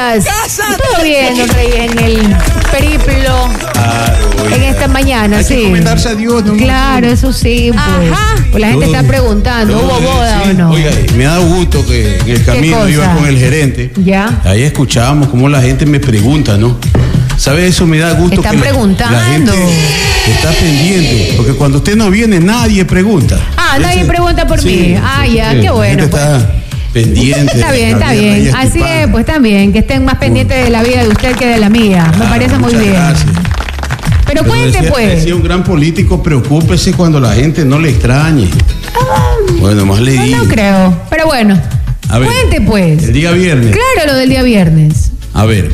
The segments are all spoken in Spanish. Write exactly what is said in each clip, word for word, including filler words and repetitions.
días. Todo bien, don Reyes, en el periplo. Claro, en esta mañana, hay sí. Hay que encomendarse a Dios, ¿no? Claro, eso sí, pues. Ajá. Pues la gente todo, está preguntando, todo, ¿hubo boda sí. o no? Oiga, me ha dado gusto que en el camino iba con el gerente. Ya. Ahí escuchábamos cómo la gente me pregunta, ¿no? ¿Sabe? Eso me da gusto. Están que preguntando. La, la gente está pendiente. Porque cuando usted no viene, nadie pregunta. Ah, Ese, nadie pregunta por sí, mí. Ah, sí, ya, sí, qué bueno. La gente pues. está pendiente. Está bien, está bien. Reyes Así es, pues también. Que estén más pendientes bueno. de la vida de usted que de la mía. Me ah, parece muy bien. Gracias. Pero, Pero cuente, decía, pues. Decía un gran político, preocúpese cuando la gente no le extrañe. Ah, bueno, más le digo. No, no creo. Pero bueno. A ver, cuente, pues. El día viernes. Claro, lo del día viernes. A ver.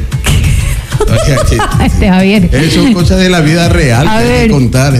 Este Javier. Eso son cosas de la vida real a que ver. hay que contar.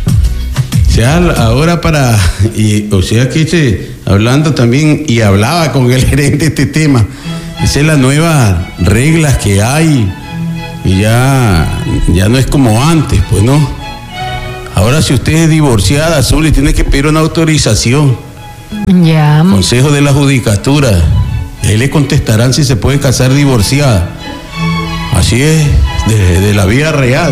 O sea, ahora para. Y, o sea, que se, hablando también, y hablaba con el gerente de este tema. Esas son las nuevas reglas que hay. Y ya, ya no es como antes, pues no. Ahora, si usted es divorciada, Azul, y tiene que pedir una autorización. Ya. Consejo de la Judicatura. Ahí le contestarán si se puede casar divorciada. Así es, de, de la vida real.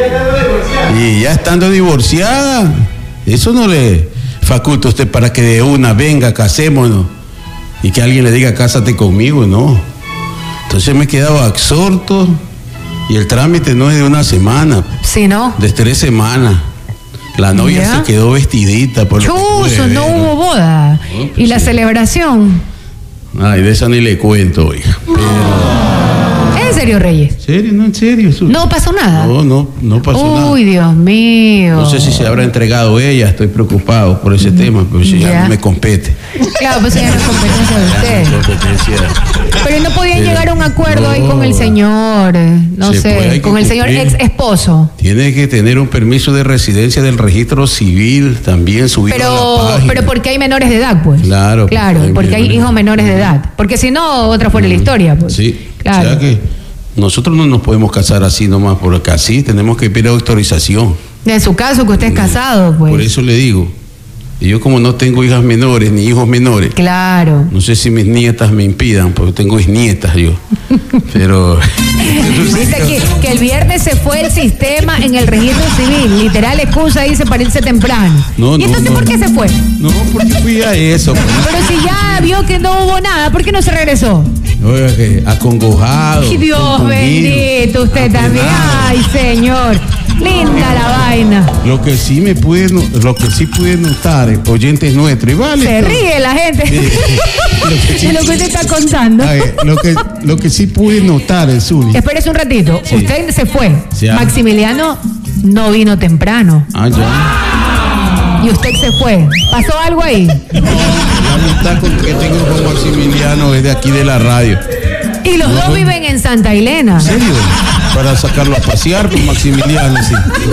Y ya estando divorciada, eso no le faculta a usted para que de una venga, casémonos. Y que alguien le diga, cásate conmigo, no. Entonces me he quedado absorto. Y el trámite no es de una semana. Sí, ¿no? De tres semanas. La novia ¿Ya? se quedó vestidita. Por Chuzo, no hubo boda. No, pues ¿Y sí. la celebración? Ay, de esa ni le cuento, oiga. Pero... ¿En serio, Reyes? ¿En serio? No, en serio. Eso... ¿No pasó nada? No, no, no pasó Uy, nada. Uy, Dios mío. No sé si se habrá entregado ella, estoy preocupado por ese mm, tema, pero si ya. ya no me compete. Claro, pues ya no es competencia de usted. No es competencia. Pero no podían pero, llegar a un acuerdo no, ahí con el señor, no sé, puede, con el señor ex esposo. Tiene que tener un permiso de residencia del registro civil, también subido pero, a la página. Pero porque hay menores de edad, pues. Claro. Claro, porque, porque hay, hay hijos menores de edad. Porque si no, otra fuera mm, la historia, pues. Sí, claro. O sea que nosotros no nos podemos casar así nomás, porque así tenemos que pedir autorización. En su caso, que usted es casado, pues. Por eso le digo. Y yo como no tengo hijas menores ni hijos menores. Claro. No sé si mis nietas me impidan, porque tengo nietas yo. Pero... Dice que, que el viernes se fue el sistema en el registro civil. Literal excusa, dice, para irse temprano. No, ¿Y entonces no, por qué no. se fue? No, porque fui a eso. Pues. Pero si ya vio que no hubo nada, ¿por qué no se regresó? Oiga, que acongojado. Ay, Dios bendito, usted también. Ay, señor. Linda la vaina. Lo que sí me pude, lo que sí pude notar, oyentes nuestros, y vale. Se ríe la gente. Eh, lo que sí, de lo que usted está contando. Ver, lo que lo que sí pude notar, el Zuli. Espérese un ratito. Sí. Usted se fue. Sí, Maximiliano no vino temprano. Ah, ya. Y usted se fue. ¿Pasó algo ahí? No, la amistad que tengo con Maximiliano es de aquí de la radio. Y los no, dos viven en Santa Elena. ¿En serio? Para sacarlo a pasear por Maximiliano, sí. Yo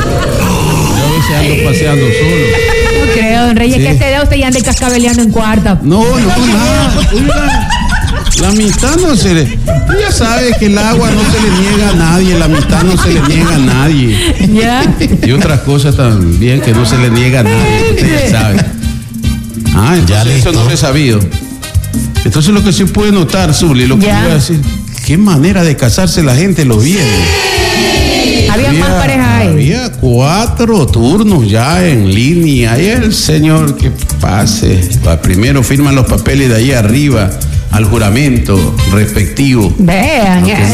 a veces ando paseando solo. No creo, don Reyes, sí. que a esta edad usted ya ande cascabeleando en cuarta. No, no, nada. Oiga, la amistad no se le... Tú ya sabes que el agua no se le niega a nadie, la amistad no se le niega a nadie. ¿Ya? Y otras cosas también que no se le niega a nadie, usted ya sabe. Ah, ya eso no lo he sabido. Entonces lo que se puede notar, Zuli, lo que ya. voy a decir, qué manera de casarse la gente los viernes. Había, había más parejas ahí. Había cuatro turnos ya en línea. Y el señor que pase. Primero firman los papeles de ahí arriba al juramento respectivo. Vean, eso.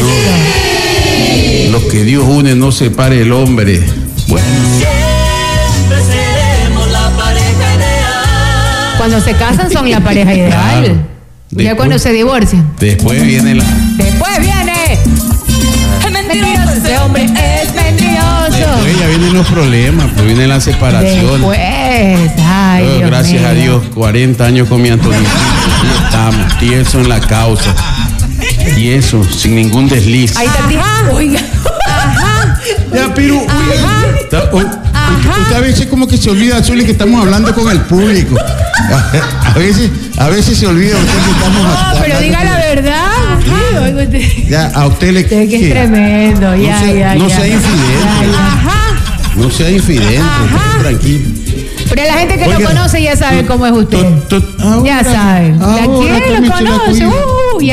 No, los que Dios une no separe el hombre. Bueno. Siempre seremos la pareja ideal. Cuando se casan son la pareja ideal. Claro. Después, ya cuando se divorcian. Después viene la... Después viene... Es mentiroso, ese hombre es mentiroso. Después ya vienen los problemas, pues vienen las separaciones. Después, ay, oh, Dios gracias mío. a Dios, cuarenta años con mi Antonio. Estamos, tieso en la causa. Y eso, sin ningún desliz. Ahí está, ajá, oiga. Ajá. Ya, pero, oiga. Está, o, Ajá. Usted a veces como que se olvida, Zuli, que estamos hablando con el público. A, a veces, a veces se olvida usted que estamos No, pero diga la verdad. Sí. Ya, a usted le que es tremendo, ya, no sea, ya, no ya. sea infidente. Ajá. No sea infidente, tranquilo. Pero la gente que Oiga, lo conoce ya sabe tú, cómo es usted. Tú, tú, ahora, ya saben. ¿Quién lo conoce? Uh, ya yo, saben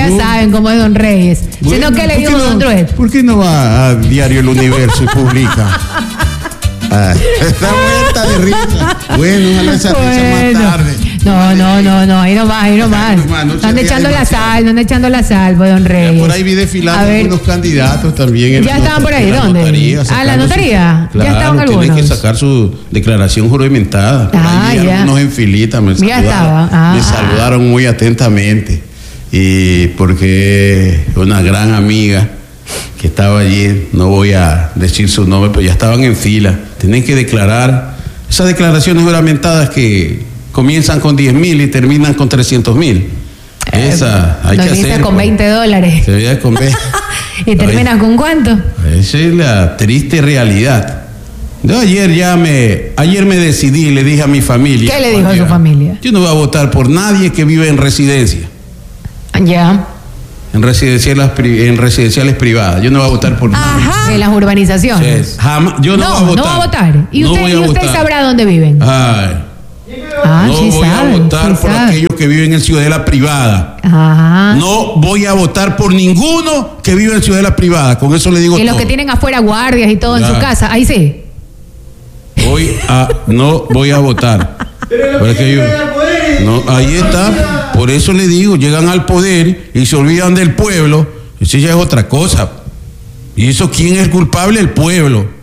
hablan como de Don Reyes. Bueno, Sino que le ¿por dijo qué no- Don Druet. ¿Por qué no va a Diario El Universo y publica? Ah, está muerta de risa. Bueno, ojalá esa risa más Bueno. tarde. No, no, no, no, ahí nomás, ahí nomás. Ahí nomás, no No se ande ría echando la demasiado. sal, no ande echando la sal, pues, Don Reyes. Por ahí vi A desfilando ver. algunos candidatos también. en ¿Ya estaban por ahí? en la ¿Dónde? notaría, Ah, sacando la notaría. su- Ya claro, estaban tienen que algunos. sacar su declaración juramentada. Por Ah, ahí vi ya. algunos en filita me Ya saludaron, estaba. Ah. me saludaron muy atentamente. Y porque una gran amiga que estaba allí, no voy a decir su nombre, pero ya estaban en fila. Tienen que declarar esas declaraciones juramentadas que comienzan con diez mil y terminan con trescientos mil. Esa hay Lo que dice hacer. con pues. veinte dólares. Se veía con veinte. ¿Y terminas con cuánto? Esa es la triste realidad. Yo ayer ya me, ayer me decidí, le dije a mi familia. ¿Qué le dijo a su Oiga, familia? Yo no voy a votar por nadie que vive en residencia, Ya. en residenciales, pri- en residenciales privadas. Yo no voy a votar por nadie. Ajá. En las urbanizaciones. Sí, jamás, yo no, No, voy a votar. no va a votar. Y No usted, voy a y usted votar. sabrá dónde viven. Ay, Ah, no sí voy sabe, a votar sí por sabe. aquellos que viven en ciudadela privada. Ajá. No voy a votar por ninguno que vive en ciudadela privada. Con eso le digo Y los todo. que tienen afuera guardias y todo en Ya. su casa. Ahí sí. Voy a, no voy a votar. Para que yo- no, ahí está. Por eso le digo, llegan al poder y se olvidan del pueblo. Eso ya es otra cosa. ¿Y eso quién es culpable? El pueblo.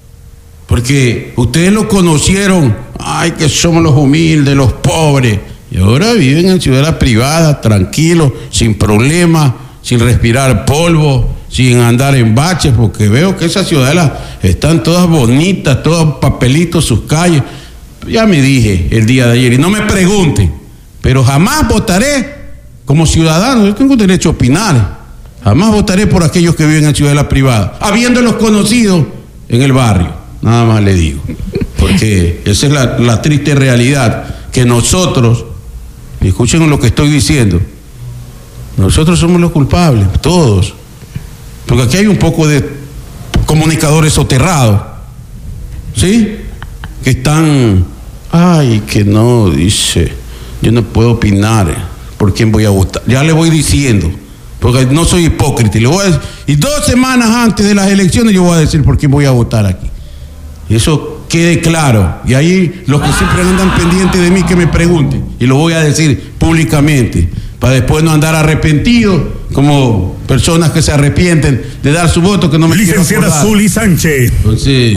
Porque ustedes lo conocieron. Ay, que somos los humildes, los pobres. Y ahora viven en ciudades privadas, tranquilos, sin problemas, sin respirar polvo, sin andar en baches, porque veo que esas ciudades están todas bonitas, todos papelitos, sus calles. Ya me dije el día de ayer, y no me pregunten, pero jamás votaré como ciudadano, yo tengo derecho a opinar, jamás votaré por aquellos que viven en ciudades privadas, habiéndolos conocido en el barrio, nada más le digo, porque esa es la, la triste realidad, que nosotros, y escuchen lo que estoy diciendo, nosotros somos los culpables, todos, porque aquí hay un poco de comunicadores soterrados, ¿sí? Que están, ay, que no, dice, yo no puedo opinar por quién voy a votar, ya le voy diciendo, porque no soy hipócrita, y, le voy a decir, y dos semanas antes de las elecciones yo voy a decir por quién voy a votar aquí, y eso quede claro, y ahí los que siempre andan pendientes de mí que me pregunten, y lo voy a decir públicamente, para después no andar arrepentido como personas que se arrepienten de dar su voto, que no me quiero Licenciada acordar. Zuli Sánchez. Entonces,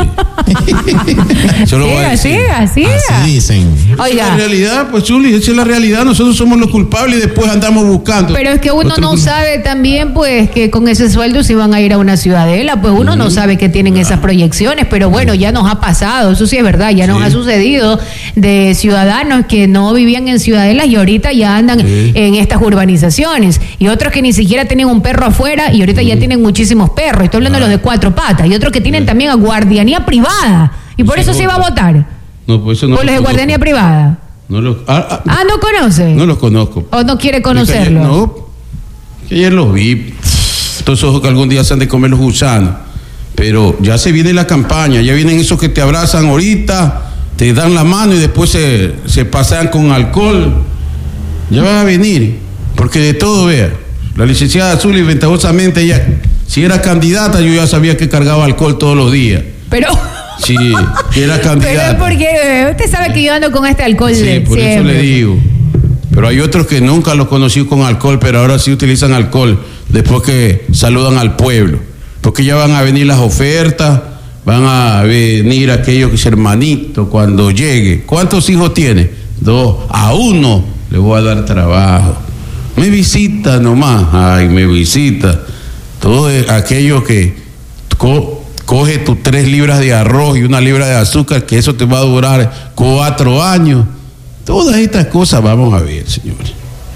yo lo voy a Siga, decir. siga, siga. Así dicen. Esa es la Oiga, realidad, pues Zuli, esa es la realidad. Nosotros somos los culpables y después andamos buscando. pero es que uno Otro no culpable. sabe también, pues, que con ese sueldo si van a ir a una ciudadela, pues uno no sabe que tienen esas proyecciones, pero bueno, ya nos ha pasado, eso sí es verdad, ya nos Sí. ha sucedido de ciudadanos que no vivían en ciudadelas y ahorita ya andan Sí. en estas urbanizaciones, y otros que ni siquiera tienen un perro afuera y ahorita ya tienen muchísimos perros, estoy hablando de los de cuatro patas, y otros que tienen también a guardianía privada, y por Sí, eso se va a otro. votar, No, pues eso no por los de conozco. guardianía privada. No los, ah, ah, Ah, ¿no conoce? no los conozco. ¿O no quiere Es que ayer- conocerlos? No, que ayer los vi. Estos ojos que algún día se han de comer los gusanos. Pero ya se viene la campaña, ya vienen esos que te abrazan ahorita, te dan la mano y después se, se pasean con alcohol. Ya va a venir, porque de todo, vea. La licenciada Zuli, ventajosamente, ella, si era candidata, yo ya sabía que cargaba alcohol todos los días. Pero... Sí, que era Pero candidata. es porque eh, usted sabe que yo ando con este alcohol Sí, de por eso siempre. le digo. Pero hay otros que nunca los conocí con alcohol, pero ahora sí utilizan alcohol después que saludan al pueblo. Porque ya van a venir las ofertas, van a venir aquellos que es hermanito cuando llegue. ¿Cuántos hijos tiene? Dos. A uno le voy a dar trabajo. Me visita nomás. Ay, me visita. Todo aquello que co coge tus tres libras de arroz y una libra de azúcar, que eso te va a durar cuatro años. Todas estas cosas vamos a ver, señores.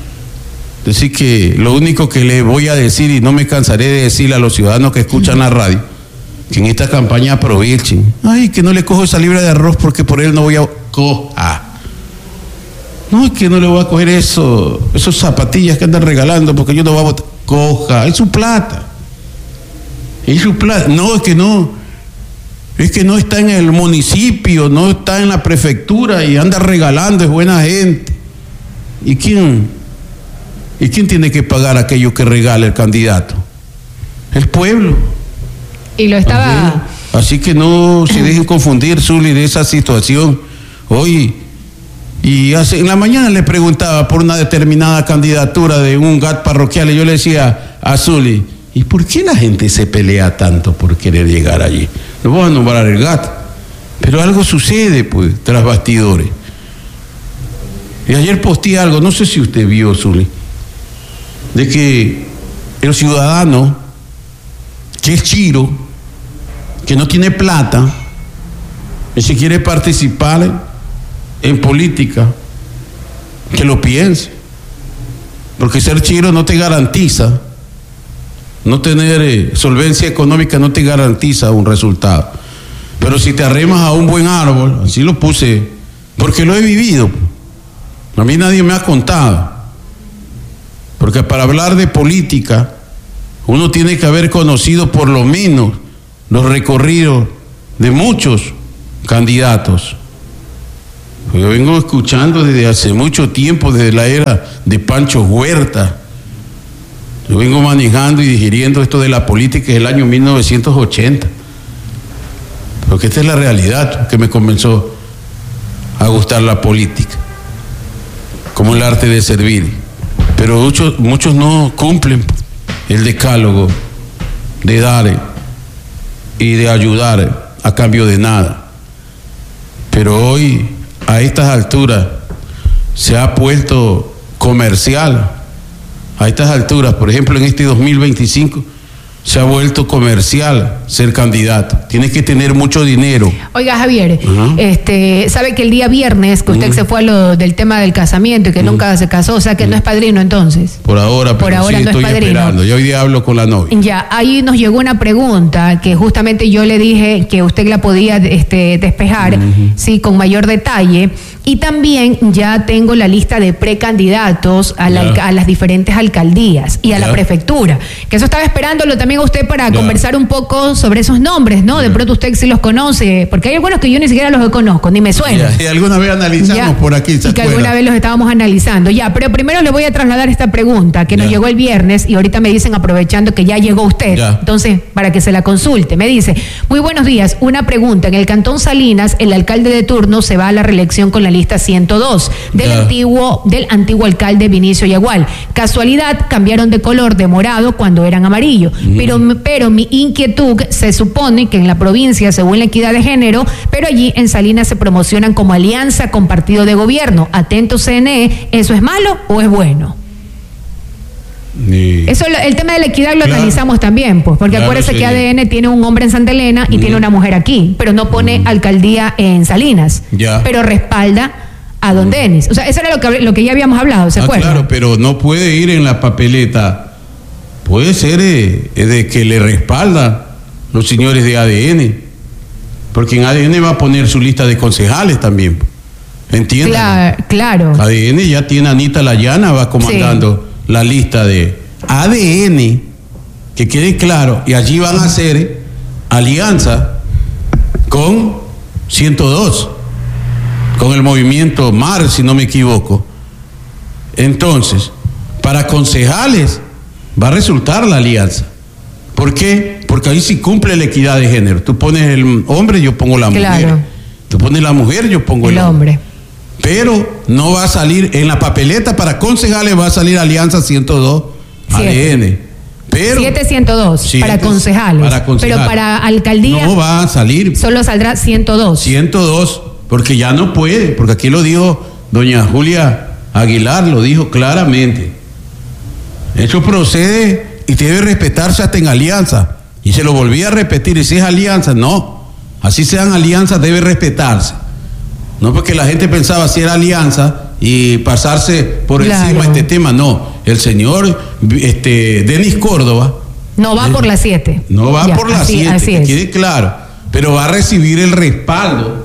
Así que lo único que le voy a decir, y no me cansaré de decirle a los ciudadanos que escuchan la radio, que en esta campaña aprovechen. Ay, que no le cojo esa libra de arroz porque por él no voy a coja. No, es que no le voy a coger eso, esos zapatillas que andan regalando porque yo no voy a votar. Coja, es su plata. Es su plata. No, es que no. Es que no está en el municipio, no está en la prefectura y anda regalando, es buena gente. ¿Y quién? ¿Y quién tiene que pagar aquello que regala el candidato? El pueblo. Y lo estaba... Así que no se dejen confundir, Zuli, de esa situación. Hoy, y hace, en la mañana le preguntaba por una determinada candidatura de un G A T parroquial y yo le decía a Zuli, ¿y por qué la gente se pelea tanto por querer llegar allí? No vamos a nombrar el G A T, pero algo sucede, pues, tras bastidores. Y ayer posteé algo, no sé si usted vio, Zuli, de que el ciudadano que es chiro, que no tiene plata y si quiere participar en política, que lo piense, porque ser chiro no te garantiza, no tener eh, solvencia económica no te garantiza un resultado, pero si te arremas a un buen árbol, así lo puse, porque lo he vivido, a mí nadie me ha contado, porque para hablar de política uno tiene que haber conocido por lo menos los recorridos de muchos candidatos. Yo vengo escuchando desde hace mucho tiempo, desde la era de Pancho Huerta. Yo vengo manejando y digiriendo esto de la política desde el año mil novecientos ochenta. Porque esta es la realidad que me comenzó a gustar la política, como el arte de servir. Pero muchos, muchos no cumplen el decálogo de dar y de ayudar a cambio de nada. Pero hoy, a estas alturas, se ha puesto comercial. A estas alturas, por ejemplo, en este dos mil veinticinco, se ha vuelto comercial ser candidato. Tienes que tener mucho dinero. Oiga, Javier, uh-huh. este, sabe que el día viernes que usted uh-huh. se fue a lo del tema del casamiento y que uh-huh. nunca se casó, o sea que uh-huh. no es padrino entonces. Por ahora, pero Por ahora sí no estoy es padrino. esperando. Yo hoy día hablo con la novia. Ya, ahí nos llegó una pregunta que justamente yo le dije que usted la podía este, despejar, uh-huh. sí, con mayor detalle. Y también ya tengo la lista de precandidatos a, la, a las diferentes alcaldías y a ya. la prefectura. Que eso estaba esperándolo también a usted para ya. conversar un poco sobre esos nombres, ¿no? Ya. De pronto usted sí los conoce, porque hay algunos que yo ni siquiera los conozco, ni me suenan. Y alguna vez analizamos ya. por aquí, ¿se Y que alguna vez los estábamos analizando. Ya, pero primero le voy a trasladar esta pregunta que ya. nos llegó el viernes y ahorita me dicen, aprovechando que ya llegó usted, ya. entonces, para que se la consulte. Me dice, muy buenos días, una pregunta. En el Cantón Salinas, el alcalde de turno se va a la reelección con la lista ciento dos del yeah. antiguo del antiguo alcalde Vinicio Yagual. Casualidad, cambiaron de color de morado cuando eran amarillo. Mm. Pero, pero mi inquietud, se supone que en la provincia, según la equidad de género, pero allí en Salinas se promocionan como alianza con partido de gobierno. Atento C N E, ¿eso es malo o es bueno? Ni... Eso, el tema de la equidad lo claro. analizamos también, pues, porque claro, acuérdese sí. que A D N tiene un hombre en Santa Elena y mm. tiene una mujer aquí, pero no pone mm. alcaldía en Salinas, ya. pero respalda a don mm. Denis. O sea, eso era lo que, lo que ya habíamos hablado, ¿se ah, acuerda? Claro, pero no puede ir en la papeleta, puede ser eh, de que le respalda los señores de A D N, porque en A D N va a poner su lista de concejales también, ¿entiendes? Claro, claro. A D N ya tiene a Anita Layana, va comandando sí. la lista de A D N, que quede claro, y allí van a hacer alianza con ciento dos, con el movimiento M A R, si no me equivoco. Entonces, para concejales va a resultar la alianza. ¿Por qué? Porque ahí sí cumple la equidad de género. Tú pones el hombre, yo pongo la claro. mujer. Tú pones la mujer, yo pongo el, el hombre. hombre. Pero no va a salir en la papeleta para concejales, va a salir alianza ciento dos A D N. Pero siete ciento dos siete, para, concejales, para concejales. Pero para alcaldía no va a salir. Solo saldrá ciento dos. ciento dos, porque ya no puede, porque aquí lo dijo doña Julia Aguilar, lo dijo claramente. Eso procede y debe respetarse hasta en alianza. Y se lo volví a repetir, y si es alianza, no. Así sean alianzas, debe respetarse. No porque la gente pensaba si era alianza y pasarse por claro. encima de este tema, no. El señor este, Denis Córdoba no va eh, por las siete. No va ya, por las siete, que quede claro. Pero va a recibir el respaldo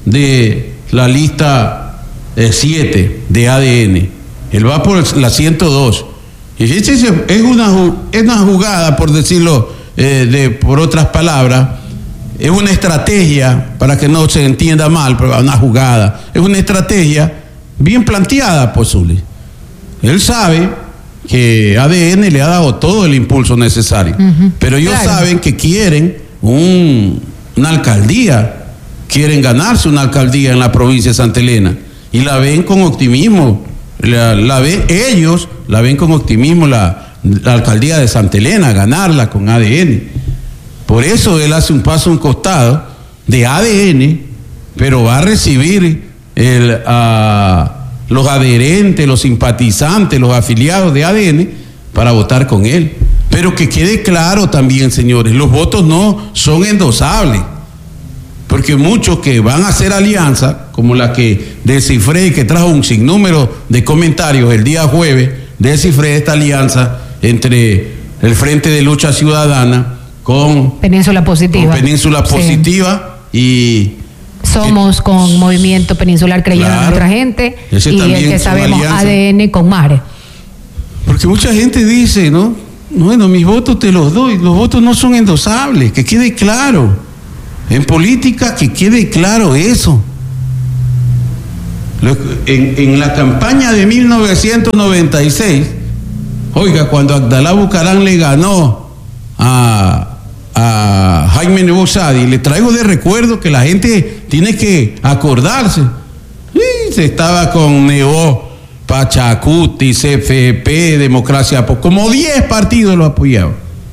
de la lista siete eh, de A D N. Él va por la ciento dos. Y fíjense, es una, es una jugada, por decirlo eh, de, por otras palabras. Es una estrategia, para que no se entienda mal, pero una jugada. Es una estrategia bien planteada por Zuli. Él sabe que A D N le ha dado todo el impulso necesario. Uh-huh. Pero ellos claro. saben que quieren un, una alcaldía, quieren ganarse una alcaldía en la provincia de Santa Elena y la ven con optimismo. La, la ven, ellos la ven con optimismo la, la alcaldía de Santa Elena, ganarla con A D N. Por eso él hace un paso a un costado de A D N, pero va a recibir el, a los adherentes, los simpatizantes, los afiliados de A D N para votar con él. Pero que quede claro también, señores, los votos no son endosables, porque muchos que van a hacer alianza, como la que descifré y que trajo un sinnúmero de comentarios el día jueves, descifré esta alianza entre el Frente de Lucha Ciudadana con Península Positiva, con Península Positiva sí. y Somos con Movimiento Peninsular Creyendo claro, en Nuestra Gente y el que sabemos alianza. A D N con Mare. Porque mucha gente dice, ¿no? Bueno, mis votos te los doy, los votos no son endosables, que quede claro. En política que quede claro eso. En, en la campaña de mil novecientos noventa y seis, oiga, cuando Abdalá Bucaram le ganó a, a Jaime Nebozadi, le traigo de recuerdo que la gente tiene que acordarse. Sí, se estaba con Nebo, Pachacuti, C F P, Democracia, como diez partidos lo apoyaban.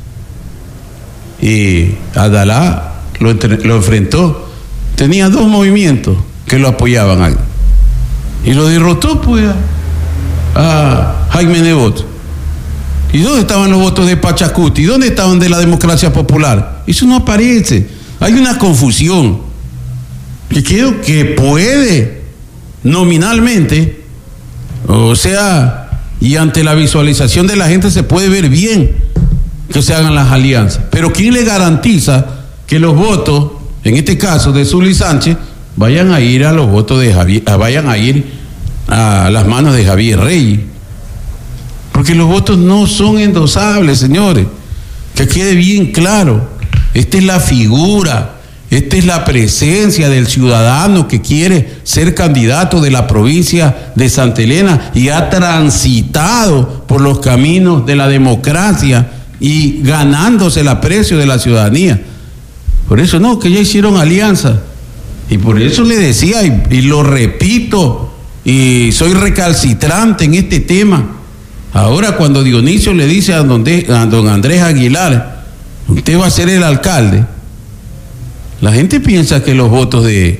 Y Abdalá Lo, entre, lo enfrentó, tenía dos movimientos que lo apoyaban ahí y lo derrotó pues a, a Jaime Nebot. ¿Y dónde estaban los votos de Pachacuti? ¿Dónde estaban de la Democracia Popular? Eso no aparece. Hay una confusión que creo que puede nominalmente, o sea, y ante la visualización de la gente se puede ver bien que se hagan las alianzas, pero ¿quién le garantiza que los votos, en este caso de Zuli Sánchez, vayan a ir a los votos de Javier, vayan a ir a las manos de Javier Reyes? Porque los votos no son endosables, señores. Que quede bien claro. Esta es la figura, esta es la presencia del ciudadano que quiere ser candidato de la provincia de Santa Elena y ha transitado por los caminos de la democracia y ganándose el aprecio de la ciudadanía. Por eso no, que ya hicieron alianza. Y por eso le decía, y, y lo repito, y soy recalcitrante en este tema. Ahora cuando Dionisio le dice a don, de, a don Andrés Aguilar, usted va a ser el alcalde, la gente piensa que los votos de,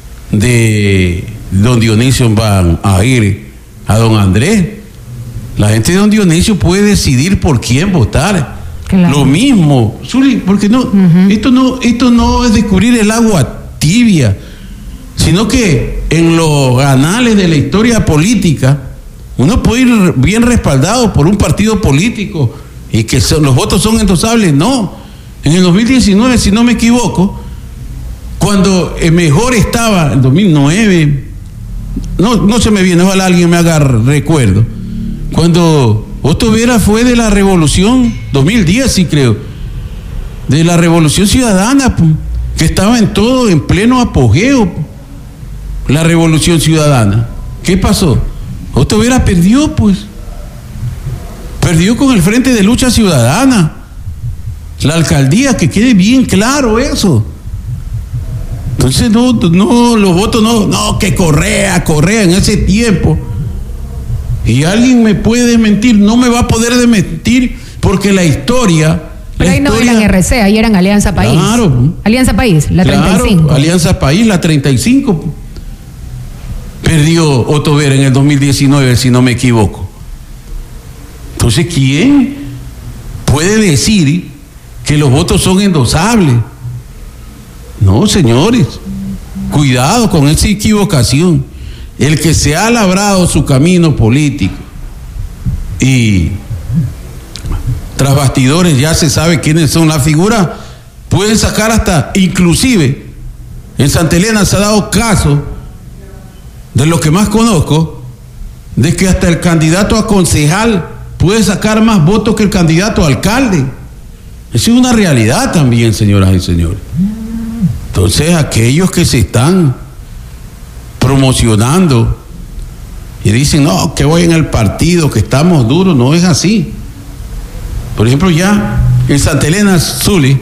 de don Dionisio van a ir a don Andrés. La gente de don Dionisio puede decidir por quién votar. Claro. Lo mismo, Zuli, porque no, uh-huh. esto no, esto no es descubrir el agua tibia, sino que en los anales de la historia política uno puede ir bien respaldado por un partido político y que son, los votos son endosables. No, en el dos mil diecinueve, si no me equivoco, cuando mejor estaba, en dos mil nueve, no, no se me viene, ojalá alguien me haga recuerdo, cuando Otto Vera fue de la revolución, dos mil diez sí creo, de la revolución ciudadana, que estaba en todo, en pleno apogeo, la revolución ciudadana. ¿Qué pasó? Otto Vera perdió, pues, perdió con el Frente de Lucha Ciudadana, la alcaldía, que quede bien claro eso. Entonces no, no, los votos no, no, que Correa, Correa en ese tiempo. Y alguien me puede mentir, no me va a poder desmentir, porque la historia... Pero la ahí historia, no eran R C, ahí eran Alianza País. Claro. Alianza País, la claro, treinta y cinco. Alianza País, la treinta y cinco. Perdió Otto Vera en el dos mil diecinueve, si no me equivoco. Entonces, ¿quién puede decir que los votos son endosables? No, señores, cuidado con esa equivocación. El que se ha labrado su camino político y tras bastidores ya se sabe quiénes son las figuras, pueden sacar hasta, inclusive en Santa Elena se ha dado caso, de lo que más conozco, de que hasta el candidato a concejal puede sacar más votos que el candidato a alcalde. Esa es una realidad también, señoras y señores. Entonces, aquellos que se están promocionando y dicen, no, que voy en el partido, que estamos duros. No es así. Por ejemplo, ya en Santa Elena Zuli,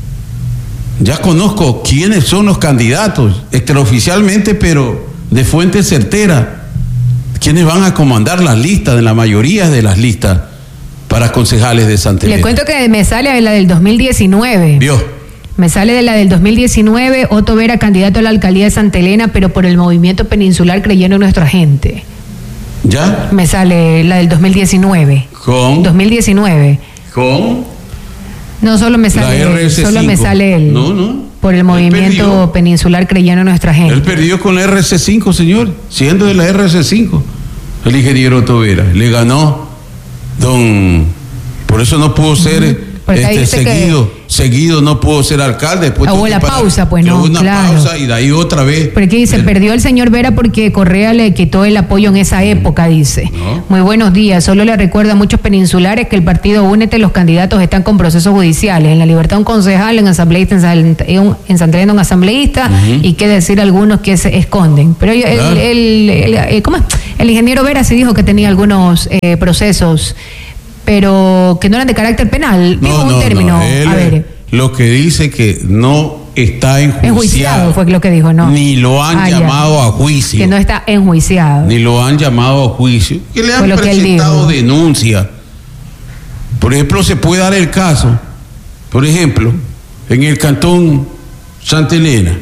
ya conozco quiénes son los candidatos, extraoficialmente, pero de fuente certera, quiénes van a comandar las listas, de la mayoría de las listas, para concejales de Santa Elena. Le cuento que me sale la del dos mil diecinueve. ¿Vio? Me sale de la del dos mil diecinueve, Otto Vera, candidato a la alcaldía de Santa Elena, pero por el movimiento peninsular creyendo en nuestra gente. ¿Ya? Me sale la del dos mil diecinueve. ¿Con? dos mil diecinueve. ¿Con? No, solo me sale, La R S cinco. solo me sale él. No, no. Por el movimiento peninsular creyendo en nuestra gente. Él perdió con la R C cinco, señor, siendo de la R C cinco. El ingeniero Otto Vera. Le ganó don... Por eso no pudo ser... Uh-huh. Este, seguido, que... seguido no pudo ser alcalde. Después hubo la pausa, pues no, hubo una claro. pausa y de ahí otra vez. Pero aquí dice, el... perdió el señor Vera porque Correa le quitó el apoyo en esa época, dice. No. Muy buenos días, solo le recuerdo a muchos peninsulares que el partido Únete, los candidatos están con procesos judiciales. En La Libertad un concejal, en asambleísta, en, en Santa Elena un asambleísta, uh-huh. y qué decir algunos que se esconden. Pero claro. el, el, el, el, ¿cómo es? El ingeniero Vera sí dijo que tenía algunos eh, procesos, pero que no eran de carácter penal. No, Digo no, un término. No. Él, a ver. Lo que dice que no está enjuiciado. Enjuiciado fue lo que dijo, ¿no? Ni lo han ah, llamado ya. a juicio. Que no está enjuiciado. Ni lo han llamado a juicio. Que le han presentado denuncia. Por ejemplo, se puede dar el caso, por ejemplo, en el cantón Santa Elena,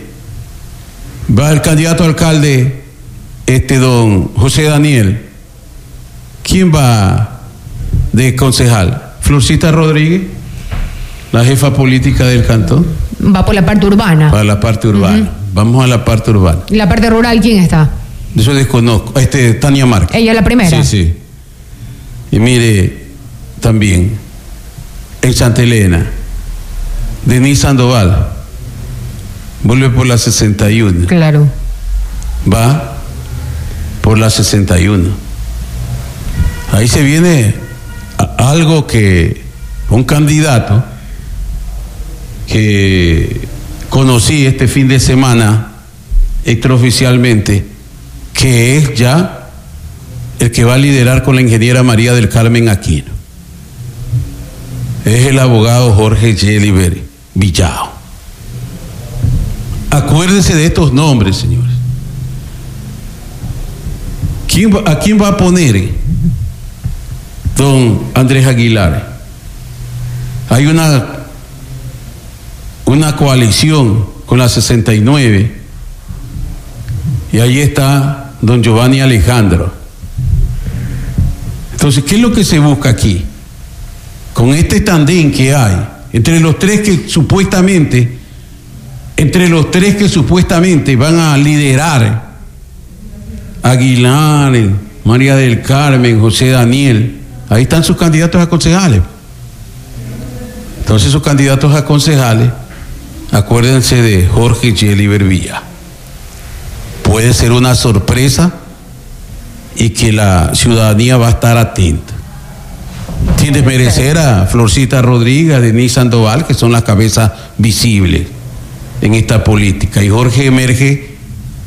va el candidato a alcalde, este don José Daniel. ¿Quién va de concejal? Florcita Rodríguez, la jefa política del cantón. Va por la parte urbana. Para la parte urbana. Uh-huh. Vamos a la parte urbana. ¿Y la parte rural quién está? Yo desconozco. Este, Tania Márquez. ¿Ella es la primera? Sí, sí. Y mire, también, en Santa Elena, Denise Sandoval, vuelve por la sesenta y uno. Claro. Va por la sesenta y uno. Ahí se viene algo que un candidato que conocí este fin de semana extraoficialmente, que es ya el que va a liderar con la ingeniera María del Carmen Aquino. Es el abogado Jorge Yeliber Villao. Acuérdense de estos nombres, señores. ¿Quién, ¿A quién va a poner don Andrés Aguilar? Hay una una coalición con la sesenta y nueve y ahí está don Giovanni Alejandro. Entonces, ¿qué es lo que se busca aquí? Con este tandem que hay entre los tres que supuestamente entre los tres que supuestamente van a liderar, Aguilar, María del Carmen, José Daniel, ahí están sus candidatos a concejales. Entonces, sus candidatos a concejales, acuérdense de Jorge Yeliber Villa. Puede ser una sorpresa y que la ciudadanía va a estar atenta. Sin desmerecer a Florcita Rodríguez, a Denise Sandoval, que son las cabezas visibles en esta política. Y Jorge emerge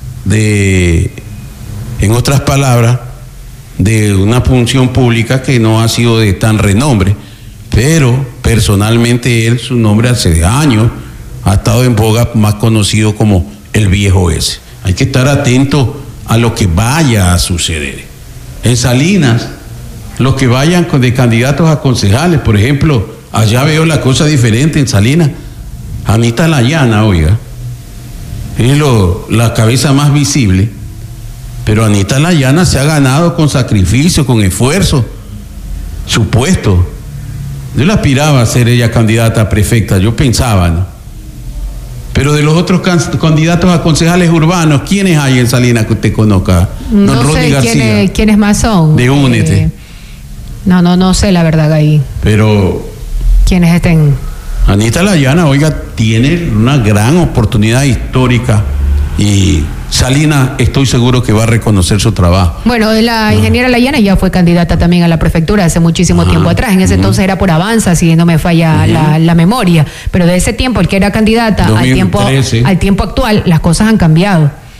de, en otras palabras, de una función pública que no ha sido de tan renombre, pero personalmente él, su nombre hace años ha estado en boga, más conocido como el viejo ese. Hay que estar atento a lo que vaya a suceder. En Salinas, los que vayan de candidatos a concejales, por ejemplo, allá veo la cosa diferente en Salinas. Anita Layana, oiga, es lo, la cabeza más visible, pero Anita Layana se ha ganado con sacrificio, con esfuerzo, su puesto. Yo le aspiraba a ser ella candidata a prefecta, yo pensaba, ¿no? Pero de los otros can- candidatos a concejales urbanos, ¿quiénes hay en Salinas que usted conozca? No Don sé Rodney García, quiénes, quiénes más son. de Únete. Eh, no, no, no sé la verdad ahí. Pero ¿Quiénes estén? Anita Layana, oiga, tiene una gran oportunidad histórica y Salinas estoy seguro que va a reconocer su trabajo. Bueno, la ingeniera Layana ya fue candidata también a la prefectura hace muchísimo Ajá. tiempo atrás. En ese uh-huh. entonces era por Avanza, si no me falla uh-huh. la, la memoria. Pero de ese tiempo, el que era candidata al tiempo, al tiempo actual, las cosas han cambiado.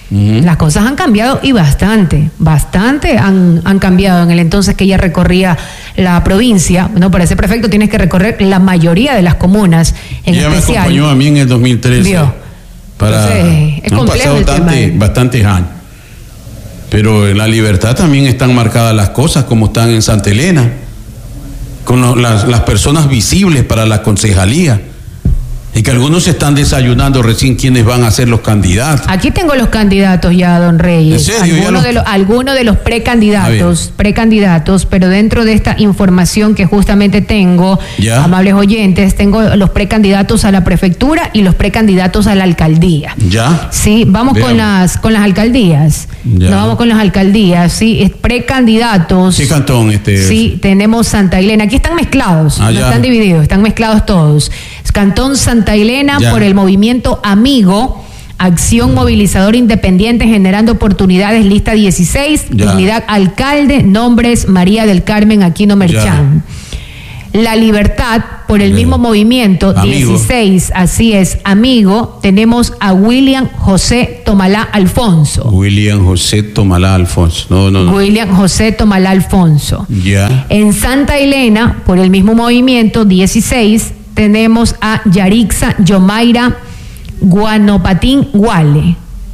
Uh-huh. Las cosas han cambiado y bastante, bastante han, han cambiado en el entonces que ella recorría la provincia. No, para ser prefecto tienes que recorrer la mayoría de las comunas. En ella especial, me acompañó a mí en el dos mil trece. ¿Vio? Para, entonces, es han complejo pasado el bastante, tema. bastantes años. Pero en La Libertad también están marcadas las cosas como están en Santa Elena, con lo, las, las personas visibles para la concejalía. Y que algunos se están desayunando recién quiénes van a ser los candidatos. Aquí tengo los candidatos ya, don Reyes. ¿En serio? Algunos Los... de los, algunos de los precandidatos, precandidatos, pero dentro de esta información que justamente tengo, ¿ya? Amables oyentes, tengo los precandidatos a la prefectura y los precandidatos a la alcaldía. ¿Ya? Sí, vamos Veamos. con las con las alcaldías. Ya. Nos vamos con las alcaldías, sí, es precandidatos. ¿Qué cantón este? Sí, tenemos Santa Elena. Aquí están mezclados, ah, no están divididos, están mezclados todos. Cantón Santa Elena ya. Por el movimiento Amigo, Acción Movilizador Independiente Generando Oportunidades, lista dieciséis, ya. Unidad Alcalde, nombres María del Carmen Aquino Merchán. Ya. La Libertad, por el ya. mismo movimiento, Amigo. dieciséis, así es, Amigo, tenemos a William José Tomalá Alfonso. William José Tomalá Alfonso, no, no, no. William José Tomalá Alfonso. Ya. En Santa Elena, por el mismo movimiento, dieciséis, tenemos a Yarixa Yomaira Guanopatín Guale.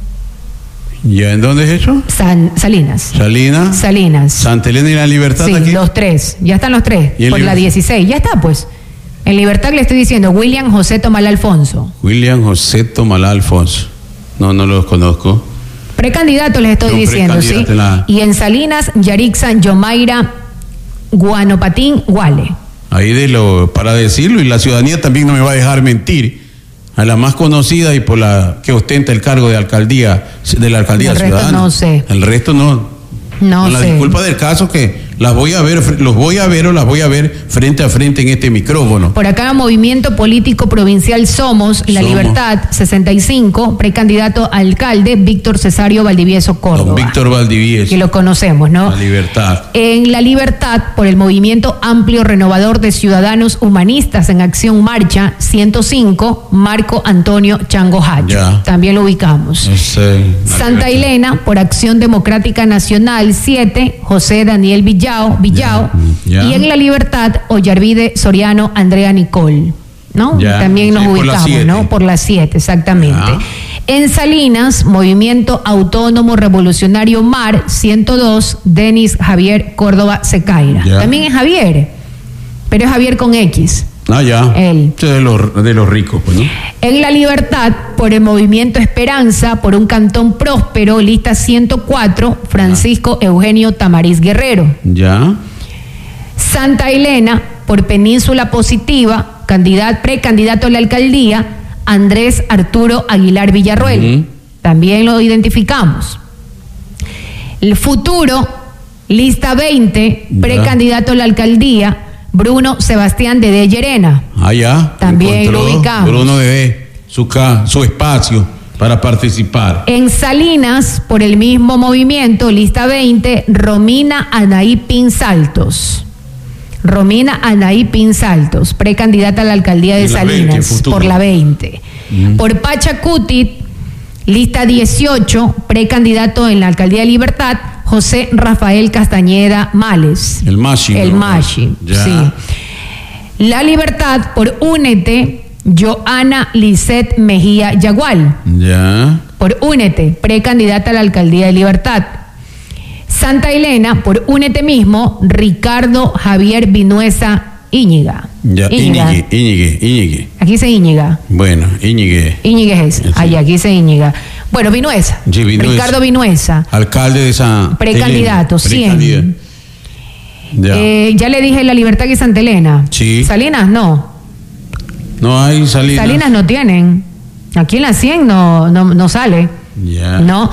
¿Ya en dónde es eso? San, Salinas. Salinas. Salinas. Santa Elena y La Libertad. Sí, aquí. Los tres. Ya están los tres. Por la dieciséis. Ya está, pues. En Libertad le estoy diciendo William José Tomalá Alfonso. William José Tomalá Alfonso. No, no los conozco. Precandidato les estoy no, diciendo, ¿sí? La... Y en Salinas, Yarixa Yomaira Guanopatín Guale. Ahí de lo, para decirlo, y la ciudadanía también no me va a dejar mentir, a la más conocida y por la que ostenta el cargo de alcaldía, de la alcaldía el ciudadana. Resto no sé. El resto no. No con sé. La disculpa del caso que las voy a ver, los voy a ver o las voy a ver frente a frente en este micrófono. Por acá, Movimiento Político Provincial Somos, La Somos. Libertad, sesenta y cinco, precandidato a alcalde, Víctor Cesario Valdivieso Córdoba. Don Víctor Valdivieso. Que lo conocemos, ¿no? La Libertad. En La Libertad, por el Movimiento Amplio Renovador de Ciudadanos Humanistas en Acción Marcha, ciento cinco, Marco Antonio Chango Hacho. Ya. También lo ubicamos. Ese, Santa Elena, por Acción Democrática Nacional, siete, José Daniel Villao. Villao, ya, ya. Y en La Libertad, Ollarvide Soriano, Andrea Nicole, ¿no? Ya, también nos sí, ubicamos, por ¿no? Por las siete, exactamente. Ya. En Salinas, Movimiento Autónomo Revolucionario M A R, ciento dos, Denis Javier Córdoba Secaira. Ya. También es Javier, pero es Javier con X. Ah, ya. Él. De los, de los ricos, pues, ¿no? En La Libertad, por el Movimiento Esperanza, por un cantón próspero, lista ciento cuatro, Francisco ah. Eugenio Tamariz Guerrero. Ya. Santa Elena, por Península Positiva, candidato, precandidato a la alcaldía, Andrés Arturo Aguilar Villarruel. Uh-huh. También lo identificamos. El Futuro, lista veinte, ya. Precandidato a la alcaldía, Bruno Sebastián de Llerena. Ah, ya. También lo ubicamos. Bruno de su, su espacio para participar. En Salinas, por el mismo movimiento, lista veinte, Romina Anaí Pinsaltos. Romina Anaí Pinsaltos, precandidata a la alcaldía de, de Salinas, veinte, por la veinte. Mm. Por Pachacuti, lista dieciocho, precandidato en la alcaldía de Libertad, José Rafael Castañeda Males. El Mashi. El Mashi, sí. La Libertad, por Únete, Joana Lisset Mejía Yagual. Ya. Por Únete, precandidata a la alcaldía de Libertad. Santa Elena, por Únete mismo, Ricardo Javier Vinuesa Íñiga. Ya, Íñigue, Íñigue, Íñigue. Aquí dice Íñiga. Bueno, Íñigue. Íñigue es. Sí. Allá, aquí dice Íñiga. Bueno, Vinuesa. Sí, Vinuesa. Ricardo Vinuesa. Alcalde de San Precandidato, cien. Ya. Eh, ya le dije La Libertad y Santa Elena. Sí. Salinas, no. No hay Salinas. Salinas no tienen. Aquí en la cien no, no, no sale. Ya. No.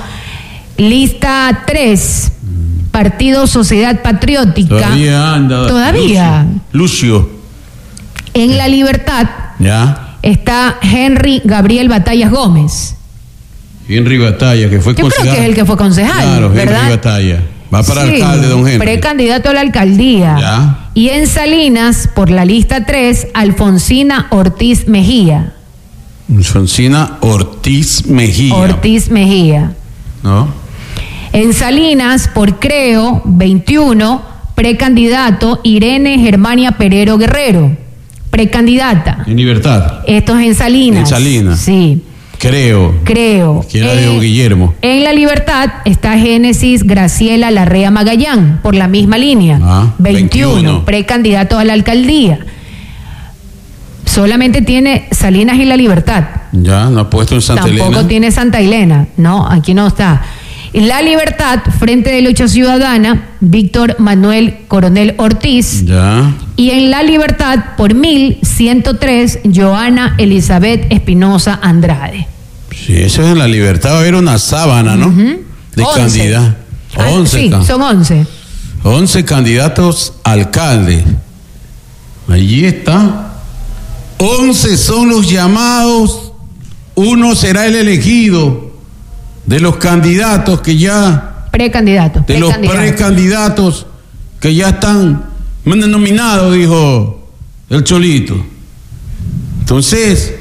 Lista tres. Partido Sociedad Patriótica. Todavía anda. Todavía. Lucio. Lucio. En La Libertad. Ya. Está Henry Gabriel Batallas Gómez. Henry Batalla, que fue Yo concejal. creo que es el que fue concejal. Claro, ¿verdad? Henry Batalla. Va para sí, alcalde, don Henry. Precandidato a la alcaldía. Ya. Y en Salinas, por la lista tres, Alfonsina Ortiz Mejía. Alfonsina Ortiz Mejía. Ortiz Mejía. No. En Salinas, por Creo, veintiuno, precandidato Irene Germania Perero Guerrero, precandidata. En Libertad. Esto es en Salinas. En Salinas. Sí. Creo. Creo. Que era de don Guillermo. En La Libertad está Génesis Graciela Larrea Magallán, por la misma línea. Ah, veintiuno, veintiuno. precandidato a la alcaldía. Solamente tiene Salinas y La Libertad. Ya, no ha puesto en Santa Tampoco Elena. tiene Santa Elena. No, aquí no está. En La Libertad, Frente de Lucha Ciudadana, Víctor Manuel Coronel Ortiz. Ya. Y en La Libertad, por mil ciento tres, Joana Elizabeth Espinosa Andrade. Sí, eso es en La Libertad. Va a haber una sábana, ¿no? Ujú. De Once. candidatos. Ah, Once. sí, can- son once. once candidatos alcalde. Allí está. once son los llamados. Uno será el elegido de los candidatos que ya, Precandidato. de los precandidato. precandidatos que ya están nominados, dijo el Cholito. Entonces,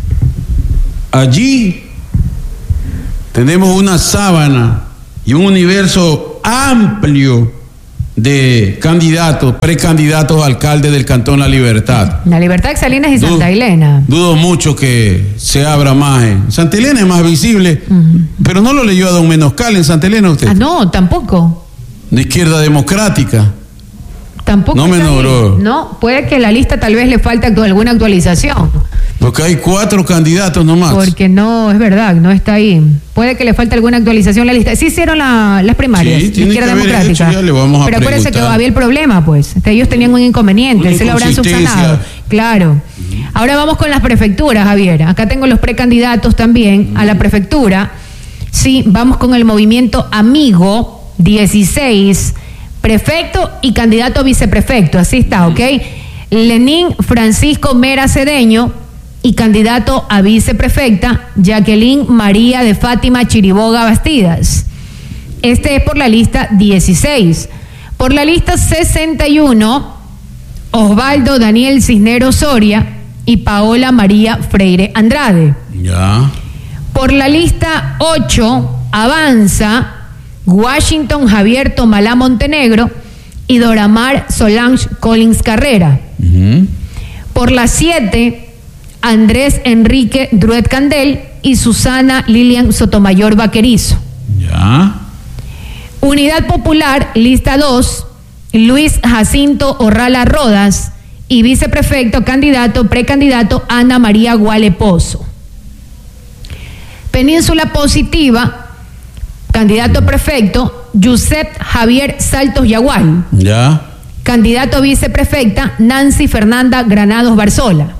allí tenemos una sábana y un universo amplio de candidatos, precandidatos a alcalde del Cantón La Libertad. La Libertad, Salinas y Dudo- Santa Elena. Dudo mucho que se abra más. En Santa Elena es más visible, pero no lo leyó a don Menoscal en Santa Elena usted. Ah, no, tampoco. De Izquierda Democrática. Tampoco. No me está ahí. nombró. No, puede que la lista tal vez le falte actu- alguna actualización. Porque hay cuatro candidatos nomás. Porque no, es verdad, no está ahí. Puede que le falte alguna actualización a la lista. Sí hicieron la- las primarias, Sí, de tiene Izquierda que haber Democrática. hecho, ya le vamos a Pero acuérdense que preguntar. había el problema, pues. Este, Ellos tenían un inconveniente, Una se lo habrán inconsistencia. subsanado. Claro. Ahora vamos con las prefecturas, Javier. Acá tengo los precandidatos también a la prefectura. Sí, vamos con el movimiento Amigo, dieciséis, prefecto y candidato a viceprefecto. Así está, ¿ok? Lenín Francisco Mera Cedeño y candidato a viceprefecta Jacqueline María de Fátima Chiriboga Bastidas. Este es por la lista dieciséis. Por la lista sesenta y uno, Osvaldo Daniel Cisneros Soria y Paola María Freire Andrade. Ya. Por la lista ocho, Avanza Washington Javier Tomalá Montenegro y Doramar Solange Collins Carrera. Ujú. Por la siete, Andrés Enrique Druet Candel y Susana Lilian Sotomayor Vaquerizo. Ya. Unidad Popular, lista dos, Luis Jacinto Orrala Rodas y viceprefecto, candidato, precandidato Ana María Guale Pozo. Península Positiva, candidato a prefecto Yusef Javier Saltos Yagual. Ya. Candidato a viceprefecta Nancy Fernanda Granados Barzola.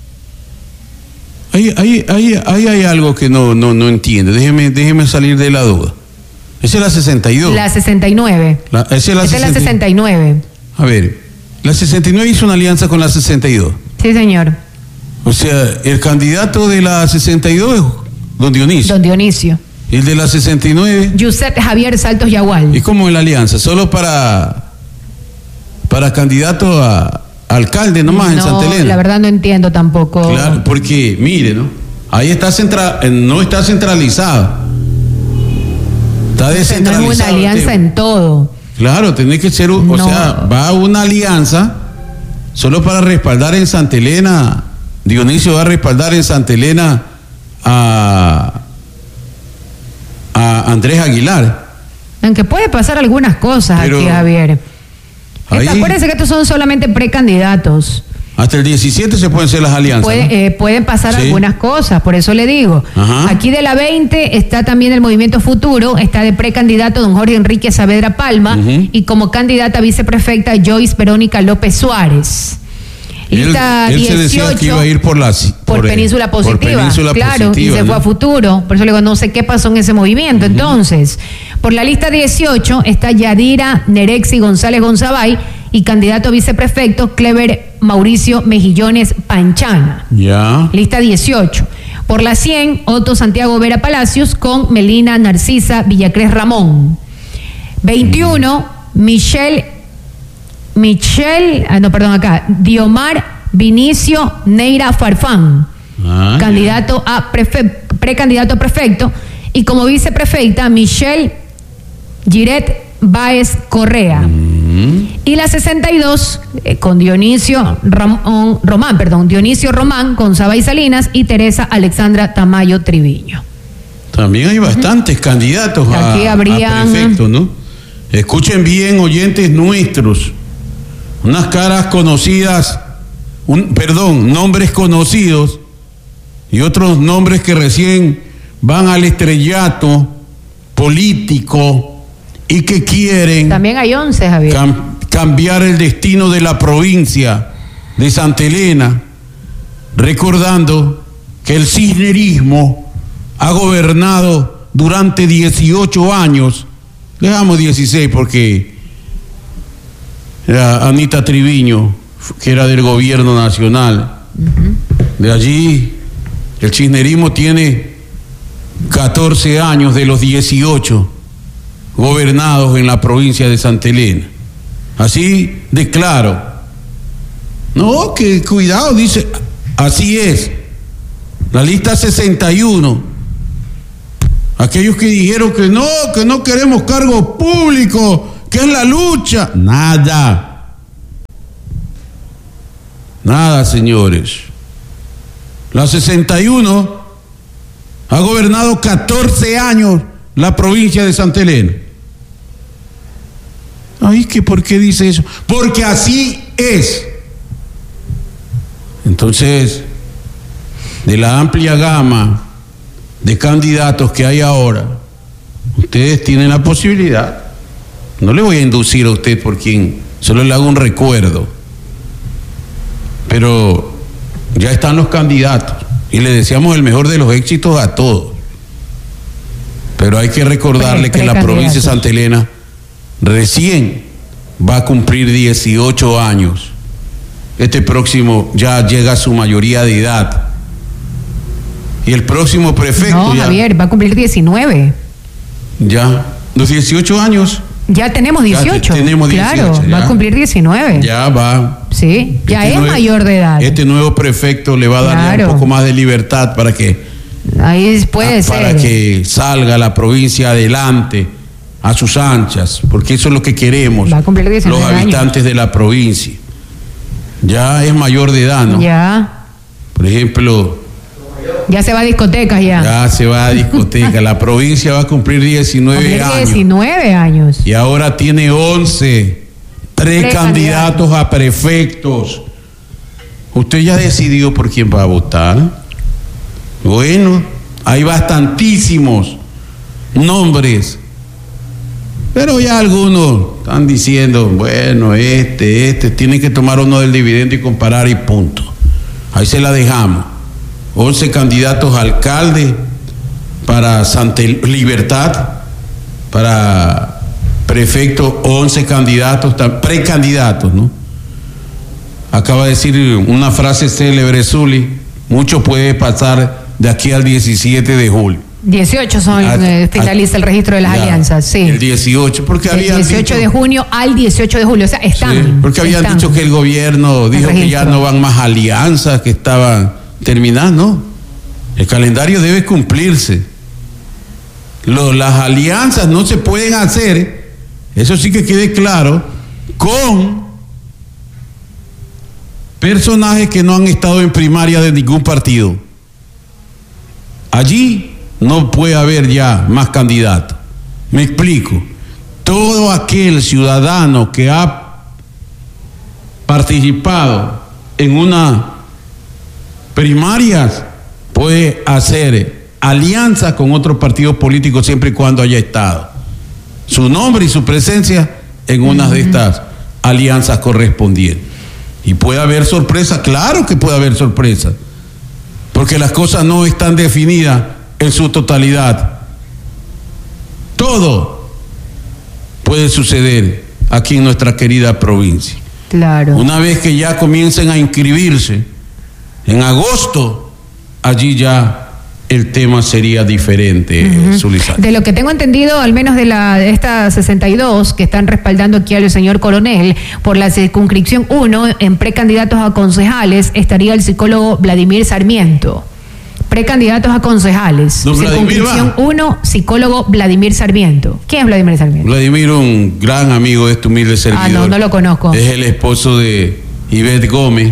Ahí, ahí, ahí, ahí hay algo que no, no, no entiende. Déjeme, déjeme salir de la duda. Esa es la sesenta y dos. La sesenta y nueve. La- esa es la Esta es la sesenta. sesenta y nueve. A ver, la sesenta y nueve hizo una alianza con la sesenta y dos. Sí, señor. O sea, el candidato de la sesenta y dos es don Dionisio. Don Dionisio. Y el de la sesenta y nueve, Yusef Javier Saltos Yagual. ¿y cómo es la alianza? ¿Solo para, para candidato a alcalde nomás en No, Santa Elena? la verdad no entiendo tampoco. Claro, porque mire, ¿no? Ahí está centra, eh, no está centralizado. Está No descentralizado. es una el alianza tema. en todo. Claro, tiene que ser, un- o No. sea, va una alianza solo para respaldar en Santa Elena. Dionisio va a respaldar en Santa Elena a, a Andrés Aguilar. Aunque puede pasar algunas cosas Pero aquí, Javier. ahí- Acuérdense que estos son solamente precandidatos. Hasta el diecisiete se pueden hacer las alianzas. Puede- ¿no? eh, pueden pasar Sí. algunas cosas, por eso le digo. Ajá. Aquí de la veinte está también el Movimiento Futuro, está de precandidato don Jorge Enrique Saavedra Palma Ujú. y como candidata a viceprefecta Joyce Verónica López Suárez. Él, Lista él se decía dieciocho que iba a ir por la por, eh, Península por Positiva, Península claro, Positiva, y se ¿no? fue a Futuro, por eso le digo, no sé qué pasó en ese movimiento. Entonces, por la lista dieciocho está Yadira Nerexi González Gonzabay y candidato a viceprefecto Clever Mauricio Mejillones Panchana. Ya. Lista dieciocho. Por la cien, Otto Santiago Vera Palacios con Melina Narcisa Villacrés Ramón. veintiuno, Michelle, Michelle, ah, no, perdón, acá, Diomar Vinicio Neira Farfán, Ah, candidato a prefe- precandidato a prefecto, Y como viceprefecta, Michelle Giret Báez Correa. Mm. Y la sesenta y dos, eh, con Dionisio Ramón, Román, perdón, Dionisio Román, con Sabay Salinas y Teresa Alexandra Tamayo Triviño. También hay bastantes uh-huh. candidatos Aquí a, habrían... a prefecto, ¿no? Escuchen bien, oyentes nuestros, unas caras conocidas, un, perdón, nombres conocidos y otros nombres que recién van al estrellato político y que quieren también hay once, Javier. Cam- cambiar el destino de la provincia de Santa Elena, recordando que el cisnerismo ha gobernado durante dieciocho años, dejamos dieciséis porque era Anita Triviño, que era del gobierno nacional. Uh-huh. De allí el cisnerismo tiene catorce años de los dieciocho gobernados en la provincia de Santa Elena. Así de claro. No, que cuidado, dice, así es. La lista sesenta y uno. Aquellos que dijeron que no, que no queremos cargos públicos, que es la lucha. Nada. Nada, señores. La sesenta y uno ha gobernado catorce años la provincia de Santa Elena. Ay, ¿que por qué dice eso? Porque así es. Entonces, de la amplia gama de candidatos que hay ahora, ustedes tienen la posibilidad. No le voy a inducir a usted por quien, solo le hago un recuerdo. Pero ya están los candidatos y le deseamos el mejor de los éxitos a todos. Pero hay que recordarle que la provincia de Santa Elena recién va a cumplir dieciocho años. Este próximo ya llega a su mayoría de edad. Y el próximo prefecto... No, ya, Javier, va a cumplir diecinueve. Ya, los dieciocho años. Ya tenemos dieciocho. Ya tenemos dieciocho. Claro, ya. Va a cumplir diecinueve. Ya va. Sí, ya este es nuevo, mayor de edad. Este nuevo prefecto le va a dar claro. un poco más de libertad para que... Ahí puede a, ser. Para que salga la provincia adelante a sus anchas, porque eso es lo que queremos. Va a cumplir diecinueve los habitantes años. de la provincia. Ya es mayor de edad, ¿no? Ya. Por ejemplo... Ya se va a discotecas ya. Ya se va a discoteca. La provincia va a cumplir diecinueve cumplir años. diecinueve años. Y ahora tiene once precandidatos a prefectos. ¿Usted ya decidió por quién va a votar? Bueno, hay bastantísimos nombres. Pero ya algunos están diciendo, bueno, este, este, tiene que tomar uno del dividendo y comparar y punto. Ahí se la dejamos. once candidatos a alcalde para Santa Libertad, para prefecto, once candidatos, precandidatos, ¿no? Acaba de decir una frase célebre, Zuli, mucho puede pasar de aquí al diecisiete de julio. dieciocho son, a, eh, finaliza a, el registro de las ya, alianzas, sí. El dieciocho, porque Del habían dieciocho dicho, de junio al dieciocho de julio, o sea, están. Sí, porque habían están, dicho que el gobierno dijo que ya no van más alianzas, que estaban terminadas, ¿no? El calendario debe cumplirse. Lo, las alianzas no se pueden hacer, eso sí que quede claro, con personajes que no han estado en primaria de ningún partido. Allí no puede haber ya más candidatos. Me explico. Todo aquel ciudadano que ha participado en una primarias puede hacer alianza con otros partidos políticos siempre y cuando haya estado su nombre y su presencia en una uh-huh. de estas alianzas correspondientes. Y puede haber sorpresa, claro que puede haber sorpresa, porque las cosas no están definidas en su totalidad. Todo puede suceder aquí en nuestra querida provincia. Claro. Una vez que ya comiencen a inscribirse en agosto, allí ya el tema sería diferente, uh-huh. Zulizar. De lo que tengo entendido, al menos de la de esta sesenta y dos, que están respaldando aquí al señor coronel, por la circunscripción uno, en precandidatos a concejales, estaría el psicólogo Vladimir Sarmiento. Precandidatos a concejales. Don Circunscripción uno, psicólogo Vladimir Sarmiento. ¿Quién es Vladimir Sarmiento? Vladimir, un gran amigo de este humilde servidor. Ah, no, no lo conozco. Es el esposo de Ivette Gómez,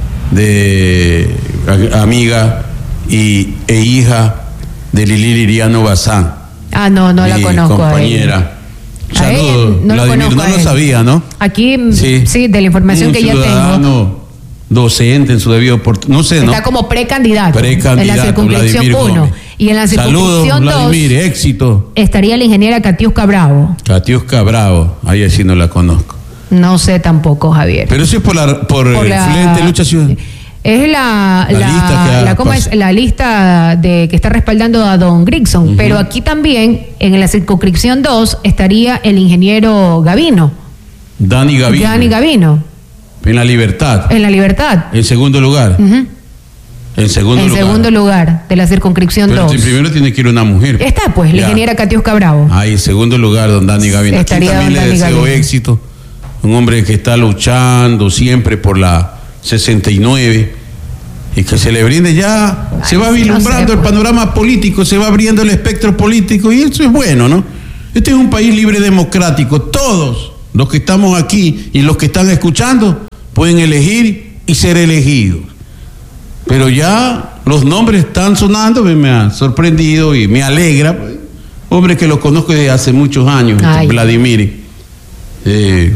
de a, amiga y, e hija de Lili Liriano Bazán. Ah, no, no la conozco. Compañera. Saludos, no Vladimir, lo no lo sabía, ¿no? Aquí, sí, sí de la información un que ya tengo. Docente en su debido oportunidad. No sé, ¿no? Está como precandidato. Precandidato. En la circunscripción uno. Y en la circunscripción dos. Vladimir, éxito. Estaría la ingeniera Katiuska Bravo. Katiuska Bravo. Ahí sí no la conozco. No sé tampoco, Javier. Pero eso es por la por, por el la, Frente Lucha Ciudadana. Es la, la, la lista, que la, ¿cómo es? La lista de que está respaldando a don Grigson. Uh-huh. Pero aquí también, en la circunscripción dos, estaría el ingeniero Gavino. Dani Gavino. Dani Gavino. En la Libertad. En la Libertad. En segundo lugar. Uh-huh. En segundo en lugar. En segundo lugar de la circunscripción Pero dos. Pero primero tiene que ir una mujer. Está pues, ya. La ingeniera Katiuska Bravo. Ahí, en segundo lugar, don Dani Gavino. Aquí también le deseo Gavino. éxito. Un hombre que está luchando siempre por la sesenta y nueve y que se le brinde ya, Ay, se va vislumbrando no sé, el panorama político, se va abriendo el espectro político y eso es bueno, ¿no? Este es un país libre democrático. Todos los que estamos aquí y los que están escuchando pueden elegir y ser elegidos. Pero ya los nombres están sonando, me ha sorprendido y me alegra. Pues, hombre que lo conozco desde hace muchos años, este Vladimir, eh,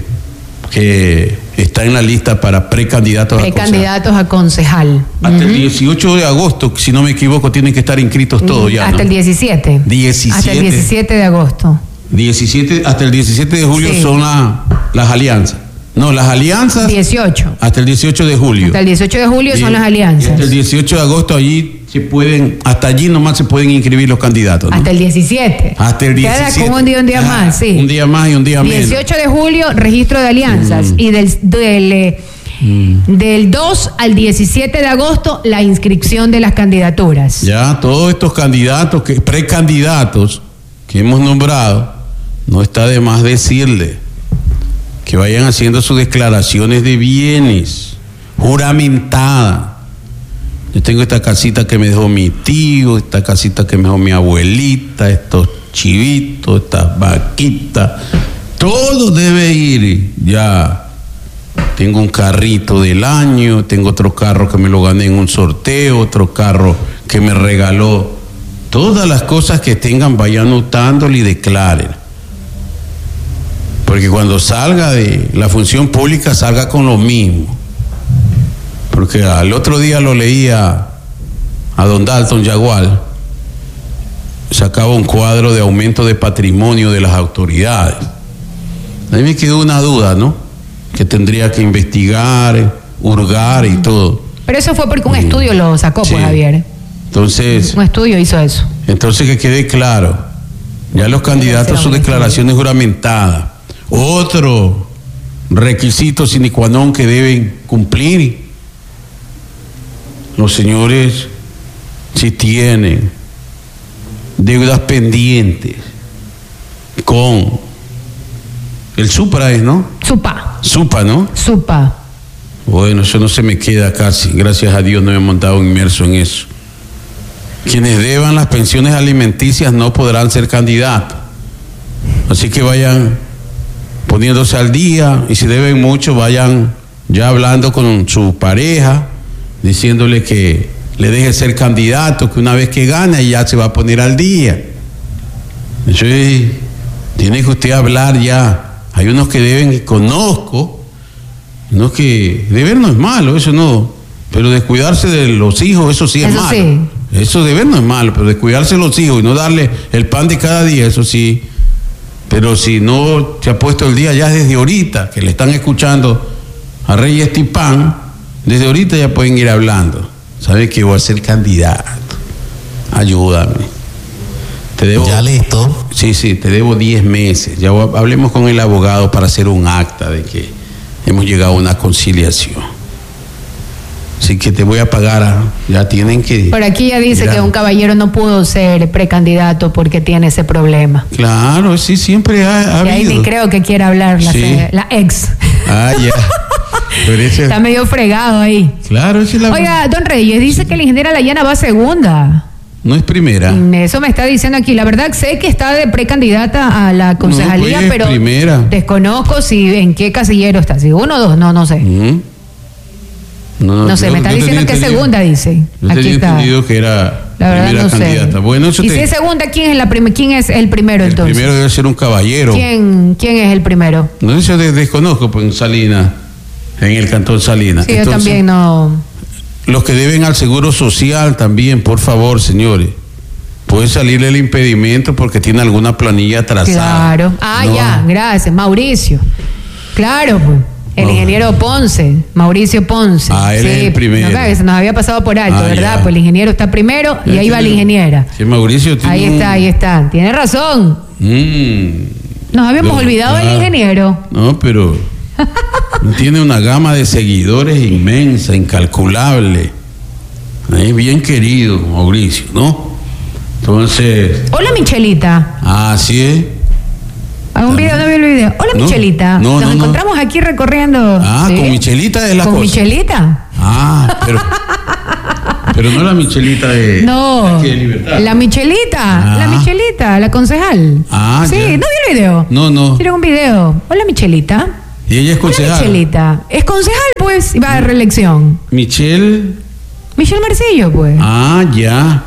que está en la lista para precandidatos, precandidatos a concejal. Hasta uh-huh. el dieciocho de agosto, si no me equivoco, tienen que estar inscritos todos ya. Hasta ¿no? el diecisiete. diecisiete. Hasta el diecisiete de agosto. diecisiete, hasta el diecisiete de julio sí. son la, las alianzas. No, las alianzas. dieciocho. Hasta el dieciocho de julio. Hasta el dieciocho de julio y, son las alianzas. Y hasta el dieciocho de agosto allí se pueden, hasta allí nomás se pueden inscribir los candidatos, ¿no? Hasta el diecisiete. Hasta el diecisiete. Queda como un día, un día ah, más, sí. Un día más y un día menos. dieciocho de julio, registro de alianzas. Mm. Y del, del, eh, mm. del dos al diecisiete de agosto, la inscripción de las candidaturas. Ya, todos estos candidatos, que precandidatos que hemos nombrado, no está de más decirle que vayan haciendo sus declaraciones de bienes juramentadas. Yo tengo esta casita que me dejó mi tío, esta casita que me dejó mi abuelita, estos chivitos, estas vaquitas, todo debe ir ya. Tengo un carrito del año, tengo otro carro que me lo gané en un sorteo, otro carro que me regaló. Todas las cosas que tengan, vayan anotándolo y declaren. Porque cuando salga de la función pública, salga con lo mismo. Porque al otro día lo leía a don Dalton Yagual, sacaba un cuadro de aumento de patrimonio de las autoridades. A mí me quedó una duda, ¿no? Que tendría que investigar, hurgar y todo. Pero eso fue porque un sí. estudio lo sacó, sí. pues, Javier. Entonces... Un estudio hizo eso. Entonces que quede claro, ya los candidatos sus declaraciones juramentadas. Otro requisito sine qua non que deben cumplir los señores, si tienen deudas pendientes con el Supra, ¿es, no? Supa. Supa, ¿no? Supa. Bueno, eso no se me queda casi, gracias a Dios no me he montado inmerso en eso. Quienes deban las pensiones alimenticias no podrán ser candidatos, así que vayan poniéndose al día, y si deben mucho, vayan ya hablando con su pareja, diciéndole que le deje ser candidato, que una vez que gane ya se va a poner al día. Entonces, tiene que usted hablar ya. Hay unos que deben, y conozco, unos que deber no es malo, eso no, pero descuidarse de los hijos, eso sí es eso malo. Sí. Eso deber no es malo, pero descuidarse de los hijos y no darle el pan de cada día, eso sí. Pero si no se ha puesto el día ya desde ahorita, que le están escuchando a Reyes Tipán, desde ahorita ya pueden ir hablando. ¿Sabes que voy a ser candidato? Ayúdame. Te debo, ya listo. Sí, sí, te debo diez meses. Ya voy, hablemos con el abogado para hacer un acta de que hemos llegado a una conciliación. Así que te voy a pagar, a, ya tienen que... Por aquí ya dice que un caballero no pudo ser precandidato porque tiene ese problema. Claro, sí, siempre ha, ha y habido. Y ahí ni creo que quiera hablar la, sí. la ex. Ah, ya. Pero ese- Está medio fregado ahí. Claro, esa es la... Oiga, don Reyes, dice que la ingeniera Layana va segunda. No es primera. Mm, Eso me está diciendo aquí. La verdad sé que está de precandidata a la concejalía, pues, es pero primera. desconozco si en qué casillero está. Si uno o dos, no, no sé. Mm. No, No sé, yo- me está yo diciendo tenía que es entendido- segunda, dice. Yo Aquí tenía está. entendido que era La verdad primera no sé. candidata. Bueno, eso Y te- si es segunda, ¿quién es la prim- quién es el primero el entonces? primero debe ser un caballero. ¿Quién, quién es el primero? No, eso de- desconozco, pues en Salinas, en el cantón Salinas. Sí, yo Entonces, también no. los que deben al Seguro Social también, por favor, señores. Puede salirle el impedimento porque tiene alguna planilla atrasada. Claro. Ah, No, ya, gracias. Mauricio. Claro, pues. El No. ingeniero Ponce, Mauricio Ponce. Ah, él es el primero. No, claro, que se nos había pasado por alto, Ah, ¿verdad? ya. Pues el ingeniero está primero y Ya ahí va la tiene- ingeniera. Sí, Mauricio tiene Ahí un- está, ahí está. Tiene razón. Mm. Nos habíamos Lo- olvidado del ah, ingeniero. No, pero tiene una gama de seguidores inmensa, incalculable. Es bien querido, Mauricio, ¿no? Entonces, Hola, Michelita. así es. Hago un video, no vi el video. Hola, No, Michelita. no, Nos no, no. encontramos aquí recorriendo. Ah, ¿sí? con Michelita es la ¿Con cosa. Michelita? Ah, pero, pero no la Michelita de, No. aquí de Libertad. La Michelita. Ah. La Michelita, la concejal. Ah, sí, ya. no vi el video. No, no. Hicieron un video. Hola, Michelita. Y ella es Hola, concejal. Michelita. Es concejal, pues, y va a reelección. Michelle. Michelle Marcillo, pues. Ah, ya.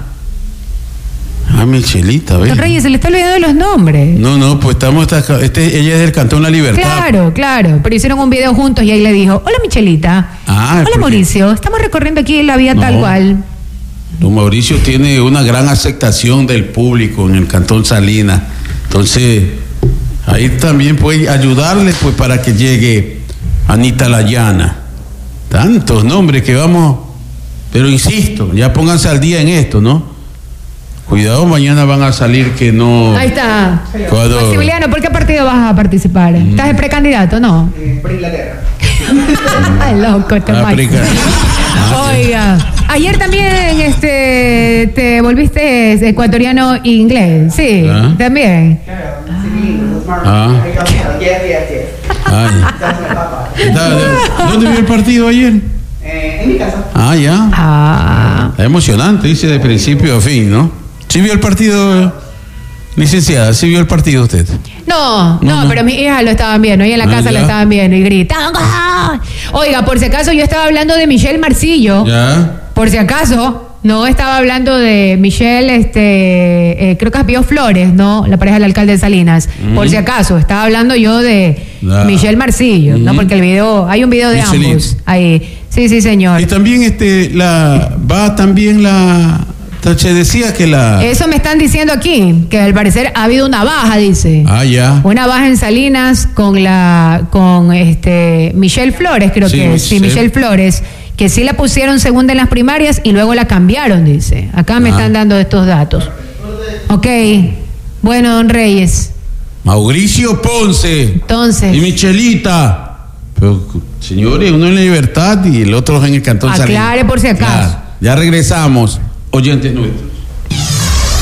Ah, Michelita, ¿ves? Don Reyes, se le está olvidando los nombres. No, no, pues estamos. Este, ella es del Cantón La Libertad. Claro, claro. Pero hicieron un video juntos y ahí le dijo, hola, Michelita. Ah, Hola, porque- Mauricio. Estamos recorriendo aquí la vía No. tal cual. Don Mauricio tiene una gran aceptación del público en el Cantón Salinas. Entonces, ahí también puede ayudarle pues para que llegue Anita Layana. Tantos nombres que vamos, pero insisto, ya pónganse al día en esto, ¿no? Cuidado, mañana van a salir que no. Ahí está. Cuando- Maximiliano, ¿por qué partido vas a participar? ¿Estás de precandidato, no? Por Inglaterra. Ay, loco, este Ah, Max. preca- Ah, Oiga, ayer también este te volviste ecuatoriano e inglés, sí, Ah. también. Ah. Yes, yes, yes. Ay. That's my papa. Está- ¿Dónde vio el partido ayer? Eh, en mi casa. Ah, ya. Ah, Está emocionante, dice de principio a fin, ¿no? ¿Sí vio el partido, licenciada? ¿Sí vio el partido usted? no, no, No, no. pero mis hijas lo estaban viendo, y en la Ah, casa ya. lo estaban viendo y gritan. ¡Ah! Oiga, por si acaso yo estaba hablando de Michelle Marcillo, Ya. por si acaso. No estaba hablando de Michelle, este, eh, creo que es Pío Flores, ¿no? La pareja del alcalde de Salinas. Mm. Por si acaso, estaba hablando yo de La- Michelle Marcillo, ¿no? Mm. Porque el video, hay un video de Michelin. ambos. Ahí. Sí, sí, señor. Y también este la va también la se decía que la Eso me están diciendo aquí, que al parecer ha habido una baja, dice. Ah, ya. Una baja en Salinas con la con este Michelle Flores, creo Sí, que es. Sí, Michelle. Michelle Flores, que sí la pusieron segunda en las primarias y luego la cambiaron, dice. Acá me Ah. están dando estos datos. Ok. Bueno, don Reyes. Mauricio Ponce Entonces, y Michelita. Pero señores, uno en la Libertad y el otro en el Cantón Salinas. aclare por si acaso. Ya, ya regresamos, oyentes nuestros.